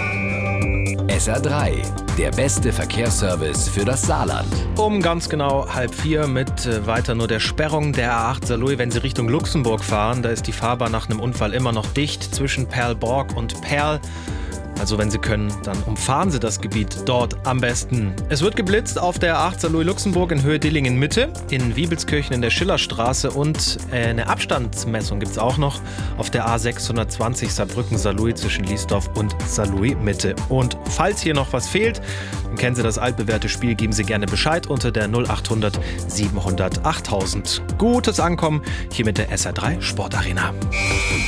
SR3, der beste Verkehrsservice für das Saarland. Um ganz genau 3:30 mit weiter nur der Sperrung der A8 Saarlouis, wenn Sie Richtung Luxemburg fahren. Da ist die Fahrbahn nach einem Unfall immer noch dicht zwischen Perlborg und Perl. Also wenn Sie können, dann umfahren Sie das Gebiet dort am besten. Es wird geblitzt auf der A8 Saarlouis-Luxemburg in Höhe Dillingen-Mitte, in Wiebelskirchen in der Schillerstraße und eine Abstandsmessung gibt es auch noch auf der A620 Saarbrücken-Saarlouis zwischen Liesdorf und Saarlouis-Mitte. Und falls hier noch was fehlt, dann kennen Sie das altbewährte Spiel, geben Sie gerne Bescheid unter der 0800 700 8000. Gutes Ankommen hier mit der SR3 Sportarena.